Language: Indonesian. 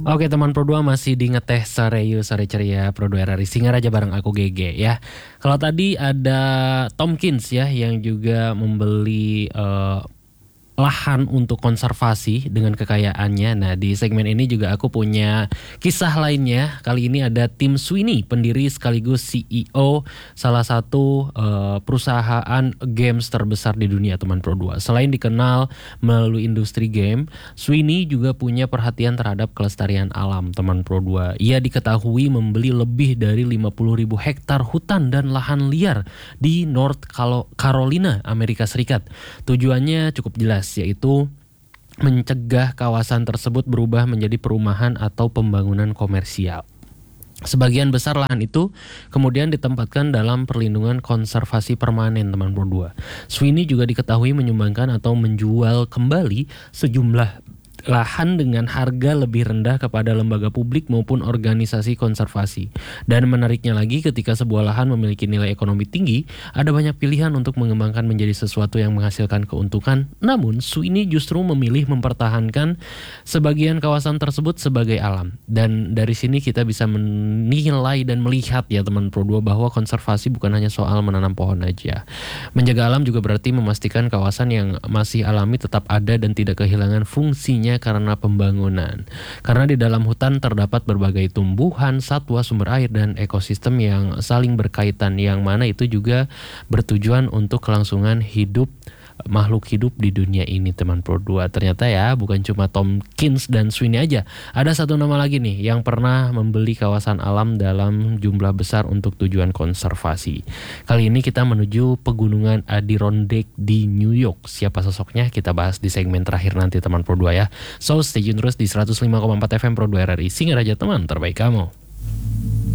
Oke teman Pro 2 masih di ngeteh sore ceria Pro 2 RRI Singaraja bareng aku GG ya. Kalau tadi ada Tomkins ya yang juga membeli lahan untuk konservasi dengan kekayaannya. Nah di segmen ini juga aku punya kisah lainnya. Kali ini ada Tim Sweeney, pendiri sekaligus CEO salah satu perusahaan games terbesar di dunia teman Pro 2. Selain dikenal melalui industri game, Sweeney juga punya perhatian terhadap kelestarian alam teman Pro 2. Ia diketahui membeli lebih dari 50.000 hektar hutan dan lahan liar di North Carolina, Amerika Serikat. Tujuannya cukup jelas, yaitu mencegah kawasan tersebut berubah menjadi perumahan atau pembangunan komersial. Sebagian besar lahan itu kemudian ditempatkan dalam perlindungan konservasi permanen teman Pro 2. Sweeney juga diketahui menyumbangkan atau menjual kembali sejumlah lahan dengan harga lebih rendah kepada lembaga publik maupun organisasi konservasi. Dan menariknya lagi, ketika sebuah lahan memiliki nilai ekonomi tinggi, ada banyak pilihan untuk mengembangkan menjadi sesuatu yang menghasilkan keuntungan. Namun, Sweeney justru memilih mempertahankan sebagian kawasan tersebut sebagai alam. Dan dari sini kita bisa menilai dan melihat ya teman Pro 2 bahwa konservasi bukan hanya soal menanam pohon aja. Menjaga alam juga berarti memastikan kawasan yang masih alami tetap ada dan tidak kehilangan fungsinya karena pembangunan. Karena di dalam hutan terdapat berbagai tumbuhan, satwa, sumber air, dan ekosistem yang saling berkaitan, yang mana itu juga bertujuan untuk kelangsungan hidup makhluk hidup di dunia ini teman Pro 2. Ternyata ya bukan cuma Tomkins dan Sweeney aja. Ada satu nama lagi nih yang pernah membeli kawasan alam dalam jumlah besar untuk tujuan konservasi. Kali ini kita menuju pegunungan Adirondack di New York. Siapa sosoknya kita bahas di segmen terakhir nanti teman Pro 2 ya. So stay tune terus di 105,4 FM Pro 2 RRI Singaraja, teman terbaik kamu.